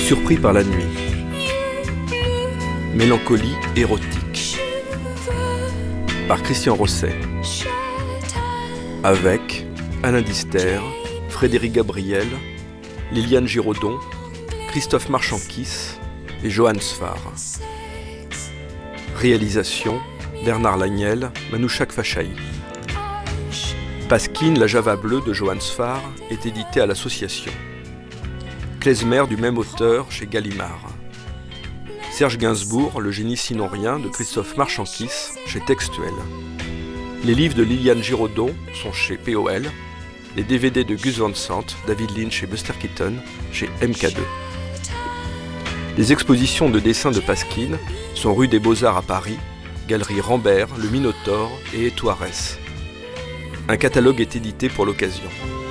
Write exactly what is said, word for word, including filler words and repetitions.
Surpris par la nuit. Mélancolie érotique. Par Christian Rosset. Avec Alain Dister, Frédéric Gabriel, Liliane Giraudon, Christophe Marchankis et Johan Sfar. Réalisation Bernard Lagnel, Manouchak Fachaï. Pasquine, la Java bleue de Johan Sfar est édité à l'association. Klezmer du même auteur chez Gallimard. Serge Gainsbourg, Le génie sinon rien de Christophe Marchankis chez Textuel. Les livres de Liliane Giraudon sont chez P O L. Les D V D de Gus Van Sant, David Lynch et Buster Keaton chez M K deux. Les expositions de dessins de Pasquine sont rue des Beaux-Arts à Paris, Galerie Rambert, Le Minotaure et Étoiles. Un catalogue est édité pour l'occasion.